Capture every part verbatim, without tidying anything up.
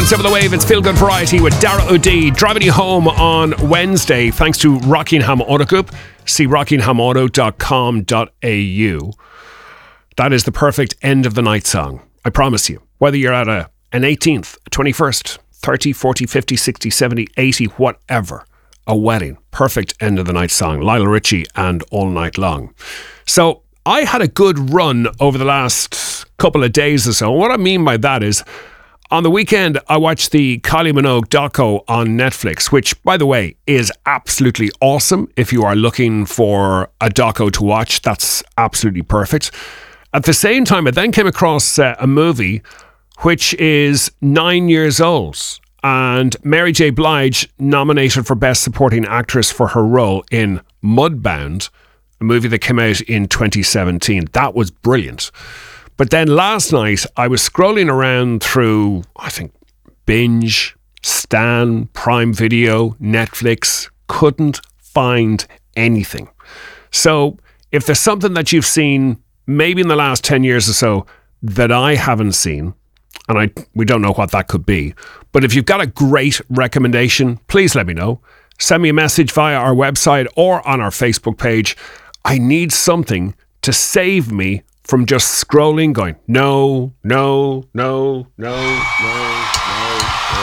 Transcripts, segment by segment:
Over the Wave, it's Feel Good Variety with Dara O'Dea, driving you home on Wednesday thanks to Rockingham Auto Group. See rockingham auto dot com dot a u. That is the perfect end of the night song, I promise you. Whether you're at a an eighteenth, twenty-first, thirty, forty, fifty, sixty, seventy, eighty, whatever, a wedding, perfect end of the night song. Lionel Richie and All Night Long. So I had a good run over the last couple of days or so. What I mean by that is, on the weekend, I watched the Kylie Minogue doco on Netflix, which, by the way, is absolutely awesome. If you are looking for a doco to watch, that's absolutely perfect. At the same time, I then came across uh, a movie which is nine years old, and Mary J. Blige nominated for Best Supporting Actress for her role in Mudbound, a movie that came out in twenty seventeen. That was brilliant. But then last night, I was scrolling around through, I think, Binge, Stan, Prime Video, Netflix, couldn't find anything. So if there's something that you've seen, maybe in the last ten years or so, that I haven't seen, and I we don't know what that could be, but if you've got a great recommendation, please let me know. Send me a message via our website or on our Facebook page. I need something to save me from just scrolling, going, no, no, no, no, no, no, no.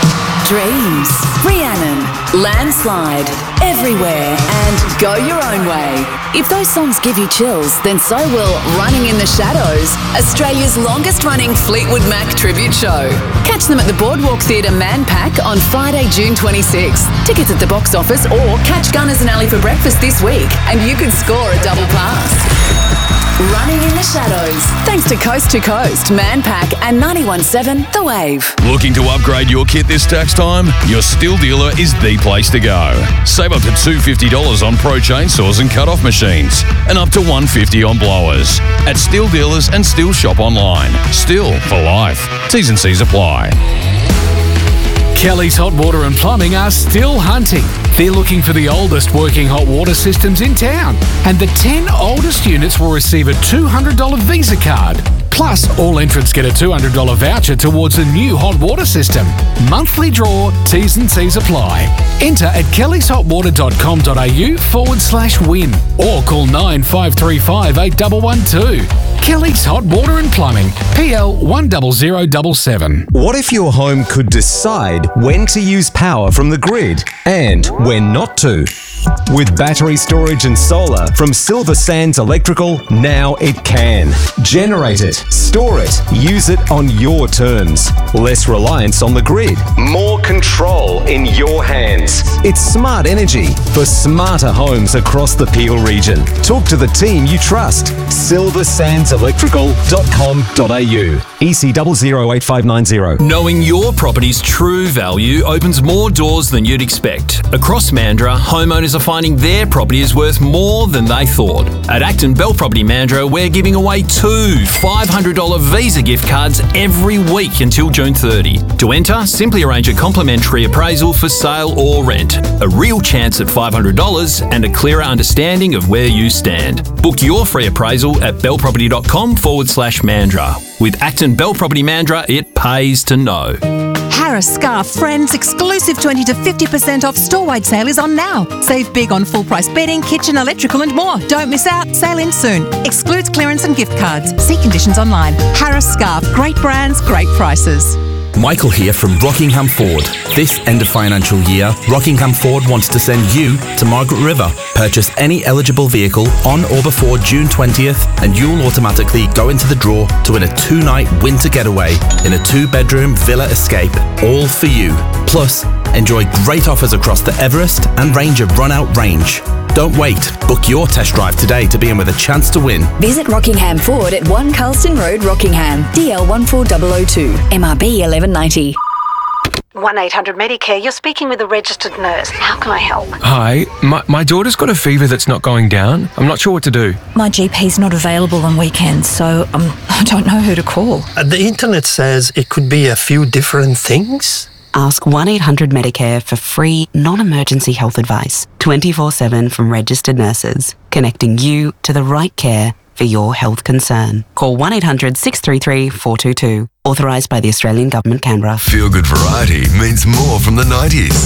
Dreams, Rhiannon, Landslide, Everywhere, and Go Your Own Way. If those songs give you chills, then so will Running in the Shadows, Australia's longest-running Fleetwood Mac tribute show. Catch them at the Boardwalk Theatre Manpack on Friday, June twenty-sixth. Tickets at the box office, or catch Gunners and Ali for breakfast this week, and you could score a double pass. Running in the Shadows. Thanks to Coast to Coast, Manpack and ninety-one point seven The Wave. Looking to upgrade your kit this tax time? Your Stihl dealer is the place to go. Save up to two hundred fifty dollars on pro chainsaws and cut-off machines, and up to one hundred fifty dollars on blowers. At Stihl Dealers and Stihl Shop Online. Stihl for life. T's and C's apply. Kelly's Hot Water and Plumbing are still hunting. They're looking for the oldest working hot water systems in town. And the ten oldest units will receive a two hundred dollars Visa card. Plus, all entrants get a two hundred dollars voucher towards a new hot water system. Monthly draw, T's and C's apply. Enter at kellys hot water dot com dot a u forward slash win. Or call nine five three five eight one one two. Kelly's Hot Water and Plumbing, P L one zero zero seven seven. What if your home could decide when to use power from the grid and when not to? With battery storage and solar from Silver Sands Electrical, now it can. Generate it, store it, use it on your terms. Less reliance on the grid, more control in your hands. It's smart energy for smarter homes across the Peel region. Talk to the team you trust. silver sands electrical dot com dot a u. E C zero zero eight five nine zero. Knowing your property's true value opens more doors than you'd expect. Across Mandurah, homeowners are finding their property is worth more than they thought. At Acton Bell Property Mandurah, we're giving away two five hundred dollars Visa gift cards every week until June thirtieth. To enter, simply arrange a complimentary appraisal for sale or rent. A real chance at five hundred dollars and a clearer understanding of where you stand. Book your free appraisal at bellproperty.com forward slash Mandurah. With Acton Bell Property Mandurah, it pays to know. Harris Scarf Friends exclusive twenty to fifty percent off store-wide sale is on now. Save big on full-price bedding, kitchen, electrical and more. Don't miss out. Sale ends soon. Excludes clearance and gift cards. See conditions online. Harris Scarf. Great brands, great prices. Michael here from Rockingham Ford. This end of financial year, Rockingham Ford wants to send you to Margaret River. Purchase any eligible vehicle on or before June twentieth and you'll automatically go into the draw to win a two-night winter getaway in a two-bedroom villa escape, all for you. Plus, enjoy great offers across the Everest and Ranger Run-Out range. Don't wait. Book your test drive today to be in with a chance to win. Visit Rockingham Ford at one Carlston Road, Rockingham, D L one four zero zero two, M R B eleven ninety. one eight hundred Medicare, you're speaking with a registered nurse. How can I help? Hi, my, my daughter's got a fever that's not going down. I'm not sure what to do. My G P's not available on weekends, so um, I don't know who to call. Uh, the internet says it could be a few different things. Ask one eight hundred Medicare for free, non-emergency health advice. twenty-four seven from registered nurses, connecting you to the right care for your health concern. Call one eight hundred six three three four two two. Authorised by the Australian Government, Canberra. Feel Good Variety means more from the nineties.